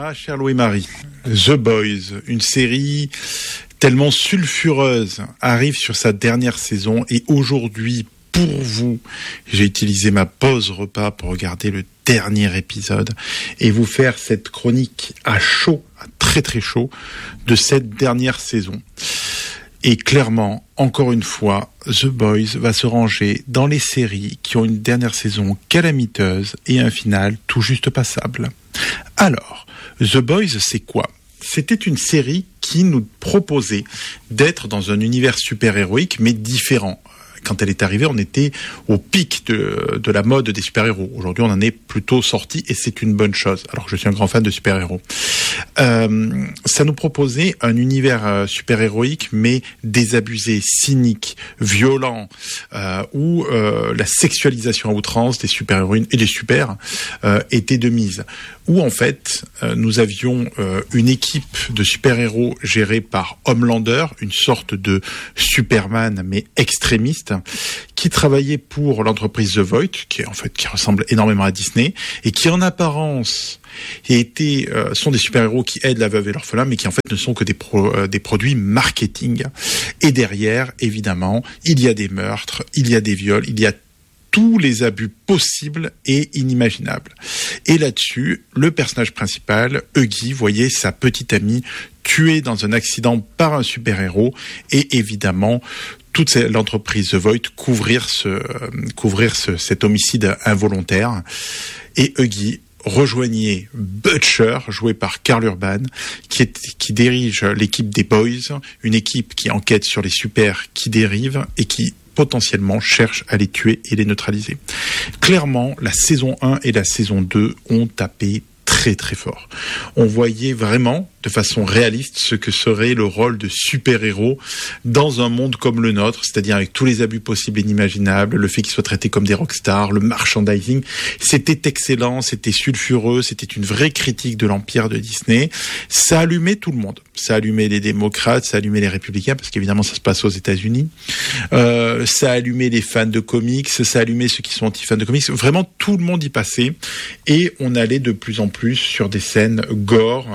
Ah, cher Louis-Marie, The Boys, une série tellement sulfureuse, arrive sur sa dernière saison et aujourd'hui, pour vous, j'ai utilisé ma pause repas pour regarder le dernier épisode et vous faire cette chronique à chaud, à très très chaud, de cette dernière saison. Et clairement, encore une fois, The Boys va se ranger dans les séries qui ont une dernière saison calamiteuse et un final tout juste passable. Alors, The Boys, c'est quoi ? C'était une série qui nous proposait d'être dans un univers super-héroïque, mais différent. Quand elle est arrivée, on était au pic de la mode des super-héros. Aujourd'hui, on en est plutôt sorti et c'est une bonne chose. Alors que je suis un grand fan de super-héros. Ça nous proposait un univers super-héroïque, mais désabusé, cynique, violent, où la sexualisation à outrance des super-héroïnes et des super était de mise. Où en fait, nous avions une équipe de super-héros gérée par Homelander, une sorte de Superman, mais extrémiste, qui travaillait pour l'entreprise The Void, qui ressemble énormément à Disney, et qui en apparence sont des super-héros qui aident la veuve et l'orphelin, mais qui en fait ne sont que des produits marketing. Et derrière, évidemment, il y a des meurtres, il y a des viols, il y a tous les abus possibles et inimaginables. Et là-dessus, le personnage principal, Huggy, voyait sa petite amie tuée dans un accident par un super-héros, et évidemment, toute l'entreprise The Void couvrir cet homicide involontaire. Et Huggy rejoignait Butcher, joué par Karl Urban, qui dirige l'équipe des Boys, une équipe qui enquête sur les super qui dérivent et qui potentiellement cherche à les tuer et les neutraliser. Clairement, la saison 1 et la saison 2 ont tapé très très fort. On voyait vraiment de façon réaliste ce que serait le rôle de super-héros dans un monde comme le nôtre, c'est-à-dire avec tous les abus possibles et inimaginables, le fait qu'ils soient traités comme des rockstars, le merchandising. C'était excellent, c'était sulfureux, c'était une vraie critique de l'empire de Disney. Ça allumait tout le monde. Ça allumait les démocrates, ça allumait les républicains, parce qu'évidemment ça se passe aux États-Unis. Ça allumait les fans de comics, ça allumait ceux qui sont anti-fans de comics. Vraiment, tout le monde y passait. Et on allait de plus en plus sur des scènes gore,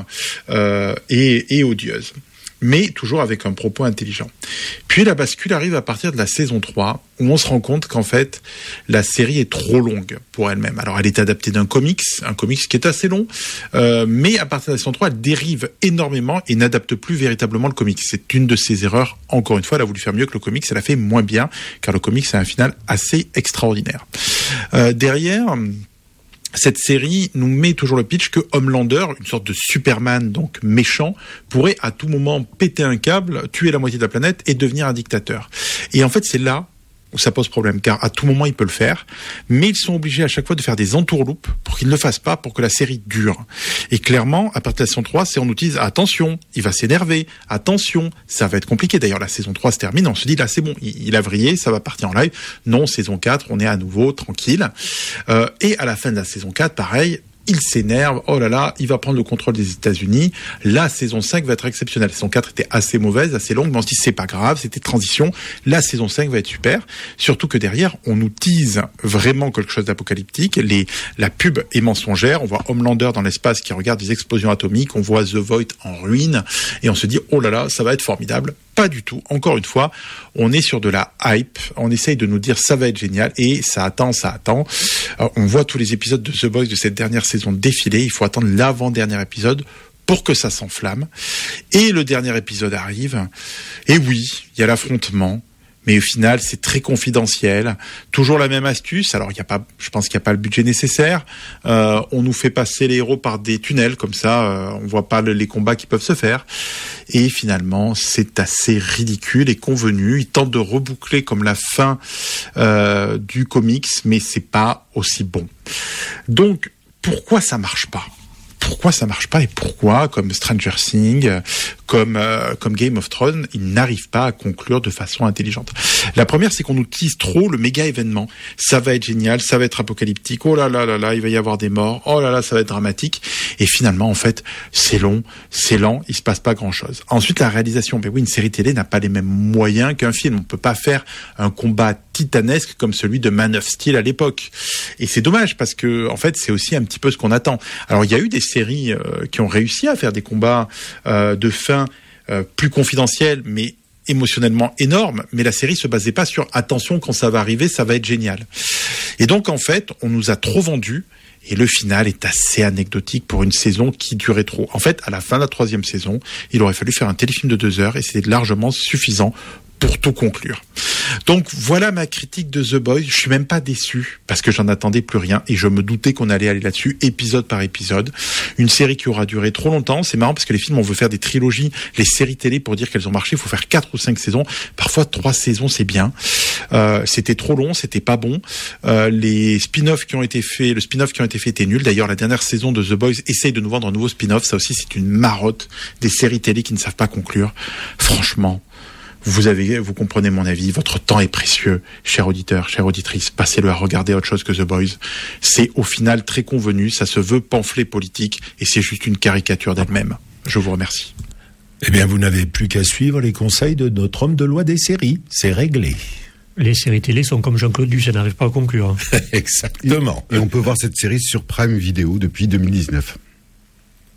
et odieuse, mais toujours avec un propos intelligent. Puis la bascule arrive à partir de la saison 3, où on se rend compte qu'en fait, la série est trop longue pour elle-même. Alors elle est adaptée d'un comics qui est assez long, mais à partir de la saison 3, elle dérive énormément et n'adapte plus véritablement le comics. C'est une de ses erreurs. Encore une fois, elle a voulu faire mieux que le comics, elle a fait moins bien, car le comics a un final assez extraordinaire. Derrière, cette série nous met toujours le pitch que Homelander, une sorte de Superman donc méchant, pourrait à tout moment péter un câble, tuer la moitié de la planète et devenir un dictateur. Et en fait, c'est là où ça pose problème, car à tout moment il peut le faire, mais ils sont obligés à chaque fois de faire des entourloupes pour qu'ils ne le fassent pas, pour que la série dure. Et clairement, à partir de la saison 3, on nous dit attention, il va s'énerver, attention, ça va être compliqué. D'ailleurs, la saison 3 se termine, on se dit là c'est bon, il a vrillé, ça va partir en live. Non, saison 4, on est à nouveau tranquille. Et à la fin de la saison 4, pareil, il s'énerve, oh là là, il va prendre le contrôle des États-Unis. La saison 5 va être exceptionnelle. La saison 4 était assez mauvaise, assez longue, mais on se dit c'est pas grave, c'était transition. La saison 5 va être super. Surtout que derrière, on nous tease vraiment quelque chose d'apocalyptique. La pub est mensongère. On voit Homelander dans l'espace qui regarde des explosions atomiques. On voit The Void en ruine. Et on se dit, oh là là, ça va être formidable. Pas du tout. Encore une fois, on est sur de la hype. On essaye de nous dire ça va être génial et ça attend. Alors, on voit tous les épisodes de The Boys de cette dernière saison défiler. Il faut attendre l'avant-dernier épisode pour que ça s'enflamme. Et le dernier épisode arrive. Et oui, il y a l'affrontement. Mais au final, c'est très confidentiel. Toujours la même astuce. Alors, je pense qu'il n'y a pas le budget nécessaire. On nous fait passer les héros par des tunnels, comme ça, on voit pas les combats qui peuvent se faire. Et finalement, c'est assez ridicule et convenu. Ils tentent de reboucler comme la fin du comics, mais c'est pas aussi bon. Donc, pourquoi ça marche pas ? Pourquoi ça marche pas et pourquoi, comme Stranger Things, comme Game of Thrones, ils n'arrivent pas à conclure de façon intelligente. La première, c'est qu'on nous tease trop le méga événement. Ça va être génial, ça va être apocalyptique. Oh là là là là, il va y avoir des morts. Oh là là, ça va être dramatique. Et finalement, en fait, c'est long, c'est lent, il se passe pas grand chose. Ensuite, la réalisation. Ben oui, une série télé n'a pas les mêmes moyens qu'un film. On peut pas faire un combat titanesque comme celui de Man of Steel à l'époque. Et c'est dommage parce que en fait c'est aussi un petit peu ce qu'on attend. Alors il y a eu des séries qui ont réussi à faire des combats de fin plus confidentiels, mais émotionnellement énormes, mais la série se basait pas sur attention, quand ça va arriver, ça va être génial. Et donc en fait, on nous a trop vendu. Et le final est assez anecdotique pour une saison qui durait trop. En fait, à la fin de la 3e saison, il aurait fallu faire un téléfilm de 2 heures et c'était largement suffisant pour tout conclure. Donc voilà ma critique de The Boys. Je suis même pas déçu parce que j'en attendais plus rien et je me doutais qu'on allait aller là-dessus épisode par épisode. Une série qui aura duré trop longtemps. C'est marrant parce que les films, on veut faire des trilogies. Les séries télé, pour dire qu'elles ont marché, il faut faire 4 ou 5 saisons. Parfois 3 saisons, c'est bien. C'était trop long, c'était pas bon. Les spin-offs qui ont été faits, le spin-off qui ont été faits était nul. D'ailleurs, la dernière saison de The Boys essaye de nous vendre un nouveau spin-off. Ça aussi, c'est une marotte des séries télé qui ne savent pas conclure. Franchement. Vous comprenez mon avis, votre temps est précieux, cher auditeur, chère auditrice, passez-le à regarder autre chose que The Boys. C'est au final très convenu, ça se veut pamphlet politique et c'est juste une caricature d'elle-même. Je vous remercie. Eh bien, vous n'avez plus qu'à suivre les conseils de notre homme de loi des séries, c'est réglé. Les séries télé sont comme Jean-Claude Duss, ça n'arrive pas à conclure. Exactement. Et on peut voir cette série sur Prime Video depuis 2019.